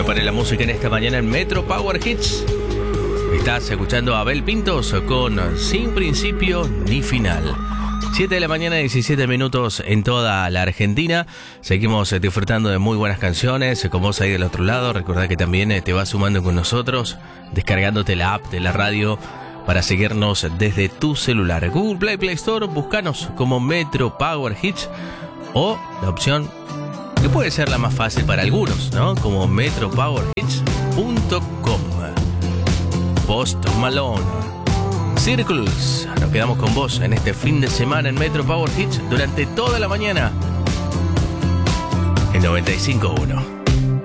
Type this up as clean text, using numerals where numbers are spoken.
Prepare la música en esta mañana en Metro Power Hits. Estás escuchando a Abel Pintos con Sin Principio ni Final. 7 de la mañana, 17 minutos en toda la Argentina. Seguimos disfrutando de muy buenas canciones. Con vos ahí del otro lado, recordá que también te vas sumando con nosotros, descargándote la app de la radio para seguirnos desde tu celular. Google Play, Play Store, búscanos como Metro Power Hits o la opción que puede ser la más fácil para algunos, ¿no? Como metropowerhits.com. Post Malone, Circles. Nos quedamos con vos en este fin de semana en Metro Power Hits durante toda la mañana en 95.1.